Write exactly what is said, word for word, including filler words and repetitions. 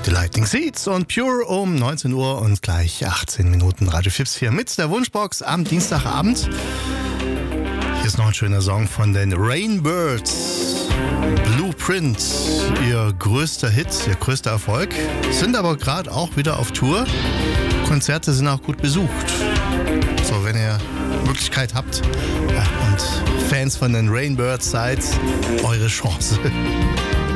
The Lightning Seeds und Pure um neunzehn Uhr und gleich achtzehn Minuten Radio Fips hier mit der Wunschbox am Dienstagabend. Hier ist noch ein schöner Song von den Rainbirds. Blueprint, ihr größter Hit, ihr größter Erfolg. Sind aber gerade auch wieder auf Tour. Konzerte sind auch gut besucht. So, wenn ihr Möglichkeit habt ja, und Fans von den Rainbirds seid, eure Chance.